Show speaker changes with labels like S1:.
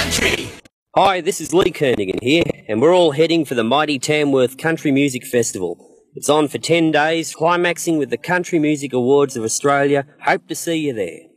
S1: country.
S2: Hi, this is Lee Kernaghan here, and we're all heading for the mighty Tamworth Country Music Festival. It's on for 10 days, climaxing with the Country Music Awards of Australia. Hope to see you there.